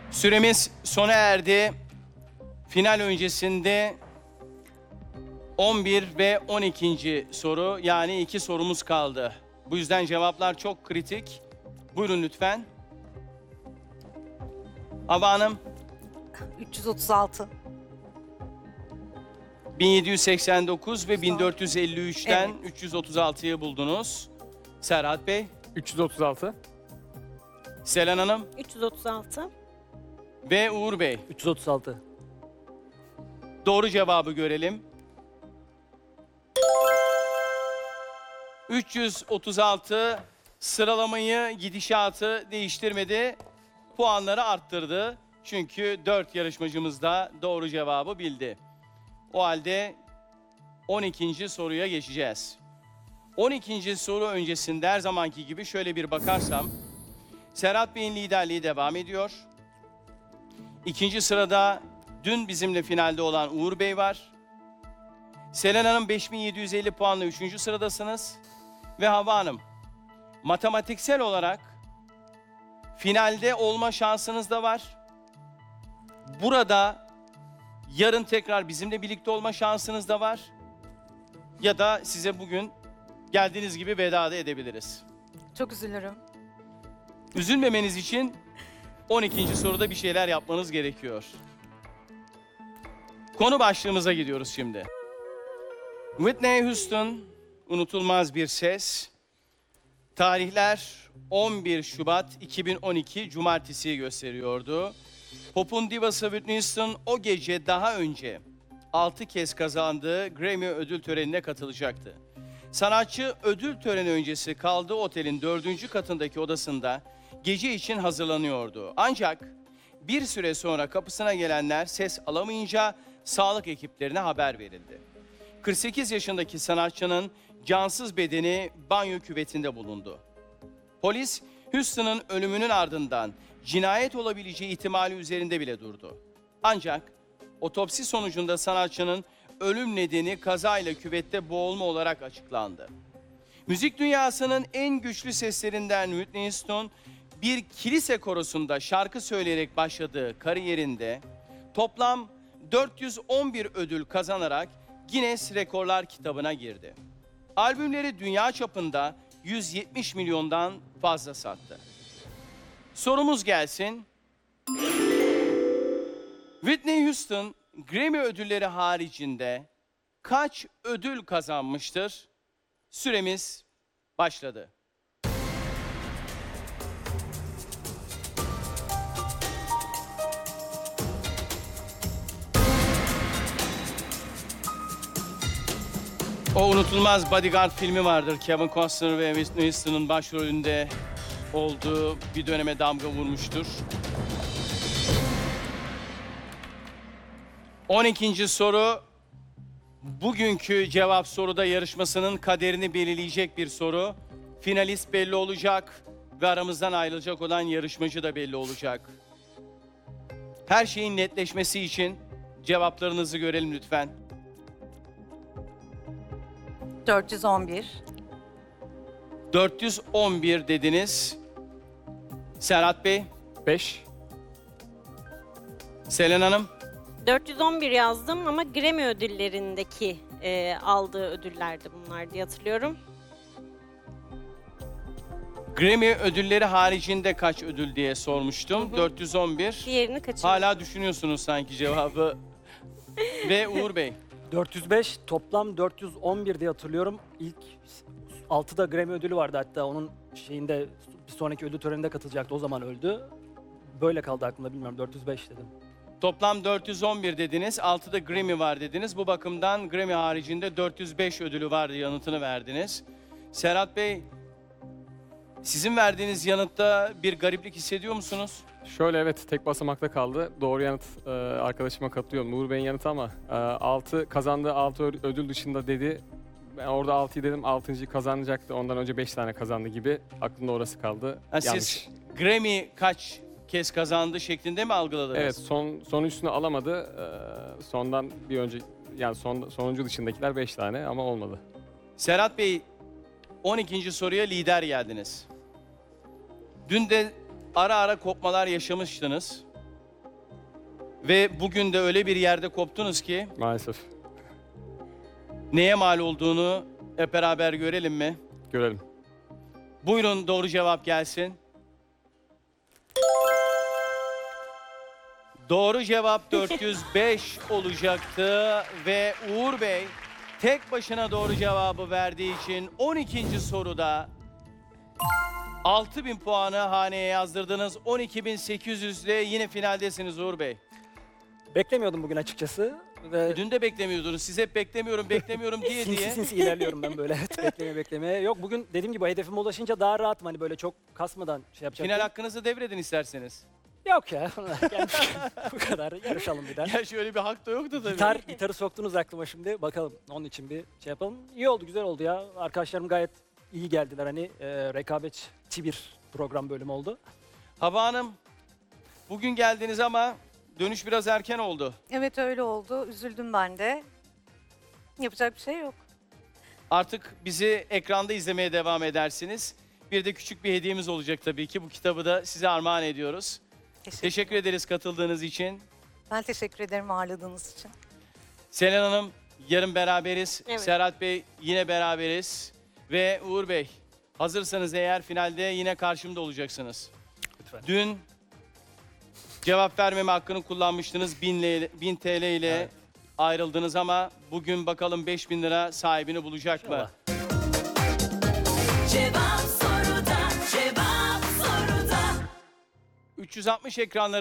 Süremiz sona erdi. Final öncesinde 11 ve 12. soru, yani 2 sorumuz kaldı. Bu yüzden cevaplar çok kritik. Buyurun lütfen. Hava Hanım, 336. 1789 ve 1453'ten Evet. 336'yı buldunuz. Serhat Bey, 336. Selen Hanım 336. ve Uğur Bey. 336. Doğru cevabı görelim. 336 sıralamayı, gidişatı değiştirmedi. Puanları arttırdı. Çünkü 4 yarışmacımız da doğru cevabı bildi. O halde 12. soruya geçeceğiz. 12. soru öncesinde her zamanki gibi şöyle bir bakarsam, Serhat Bey'in liderliği devam ediyor. İkinci sırada dün bizimle finalde olan Uğur Bey var. Selen Hanım 5750 puanla 3. sıradasınız. Ve Hava Hanım, matematiksel olarak finalde olma şansınız da var. Burada yarın tekrar bizimle birlikte olma şansınız da var. Ya da size bugün geldiğiniz gibi veda da edebiliriz. Çok üzülürüm. Üzülmemeniz için 12. soruda bir şeyler yapmanız gerekiyor. Konu başlığımıza gidiyoruz şimdi. Whitney Houston, unutulmaz bir ses. Tarihler 11 Şubat 2012 Cumartesi'yi gösteriyordu. Pop'un divası Whitney Houston o gece daha önce 6 kez kazandığı Grammy ödül törenine katılacaktı. Sanatçı ödül töreni öncesi kaldığı otelin 4. katındaki odasında gece için hazırlanıyordu. Ancak bir süre sonra kapısına gelenler ses alamayınca sağlık ekiplerine haber verildi. 48 yaşındaki sanatçının cansız bedeni banyo küvetinde bulundu. Polis, Houston'ın ölümünün ardından cinayet olabileceği ihtimali üzerinde bile durdu. Ancak otopsi sonucunda sanatçının ölüm nedeni kazayla küvette boğulma olarak açıklandı. Müzik dünyasının en güçlü seslerinden Whitney Houston, bir kilise korosunda şarkı söyleyerek başladığı kariyerinde toplam 411 ödül kazanarak Guinness Rekorlar kitabına girdi. Albümleri dünya çapında 170 milyondan fazla sattı. Sorumuz gelsin. Whitney Houston, Grammy ödülleri haricinde kaç ödül kazanmıştır? Süremiz başladı. O unutulmaz Bodyguard filmi vardır. Kevin Costner ve Whitney Houston'ın başrolünde olduğu bir döneme damga vurmuştur. 12. soru, bugünkü cevap soruda yarışmasının kaderini belirleyecek bir soru. Finalist belli olacak ve aramızdan ayrılacak olan yarışmacı da belli olacak. Her şeyin netleşmesi için cevaplarınızı görelim lütfen. 411. 411 dediniz. Serhat Bey, 5. Selen Hanım, 411 yazdım ama Grammy ödüllerindeki aldığı ödüllerdi bunlar diye hatırlıyorum. Grammy ödülleri haricinde kaç ödül diye sormuştum. 411. Diğerini kaçırdım. Hala düşünüyorsunuz sanki cevabı. Ve Uğur Bey, 405, toplam 411 diye hatırlıyorum. İlk 6'da Grammy ödülü vardı, hatta onun şeyinde bir sonraki ödül töreninde katılacaktı. O zaman öldü. Böyle kaldı aklımda, bilmiyorum, 405 dedim. toplam 411 dediniz. 6'da Grammy var dediniz. Bu bakımdan Grammy haricinde 405 ödülü vardı yanıtını verdiniz. Serhat Bey, sizin verdiğiniz yanıtta bir gariplik hissediyor musunuz? Şöyle, evet, tek basamakta kaldı. Doğru yanıt arkadaşıma katılıyorum. Uğur Bey'in yanıtı ama 6 kazandığı 6 ödül dışında dedi. Ben orada 6'yı dedim, 6.'yı kazanacaktı. Ondan önce 5 tane kazandı gibi. Aklımda orası kaldı. Ha, Yanlış. siz Grammy kaç kez kazandı şeklinde mi algıladınız? Evet, sonuncusunu alamadı. Sondan bir önce, yani sonuncu dışındakiler 5 tane ama olmadı. Serhat Bey, 12. soruya lider geldiniz. Dün de ara ara kopmalar yaşamıştınız. Ve bugün de öyle bir yerde koptunuz ki Maalesef. neye mal olduğunu hep beraber görelim mi? Görelim. Buyurun doğru cevap gelsin. Doğru cevap 405 olacaktı ve Uğur Bey tek başına doğru cevabı verdiği için 12. soruda 6000 puanı haneye yazdırdınız. 12.800 ile yine finaldesiniz Uğur Bey. Beklemiyordum bugün açıkçası. Ve Dün de beklemiyordunuz. Siz hep beklemiyorum diye sinsi diye. sinsi ilerliyorum ben böyle. Evet, beklemeye. Yok bugün dediğim gibi hedefime ulaşınca daha rahatım. Hani böyle çok kasmadan şey yapacaktım. Final hakkınızı devredin isterseniz. Yok ya. Yani bu kadar. Yarışalım bir daha. Gerçi öyle bir hak da yoktu tabii. Gitarı soktunuz aklıma şimdi. Bakalım onun için bir şey yapalım. İyi oldu, güzel oldu ya. Arkadaşlarım gayet iyi geldiler. Hani rekabetçi bir program bölümü oldu. Hava Hanım, bugün geldiniz ama dönüş biraz erken oldu. Evet öyle oldu. Üzüldüm ben de. Yapacak bir şey yok. Artık bizi ekranda izlemeye devam edersiniz. Bir de küçük bir hediyemiz olacak tabii ki. Bu kitabı da size armağan ediyoruz. Teşekkür ederiz katıldığınız için. Ben teşekkür ederim ağırladığınız için. Selen Hanım, yarın beraberiz. Evet. Serhat Bey, yine beraberiz. Ve Uğur Bey, hazırsanız eğer finalde yine karşımda olacaksınız. Lütfen. Dün cevap vermeme hakkını kullanmıştınız. 1000 TL ile Evet. ayrıldınız ama bugün bakalım 5000 lira sahibini bulacak mı? İnşallah. Cevap soruda, cevap soruda. 360 ekranları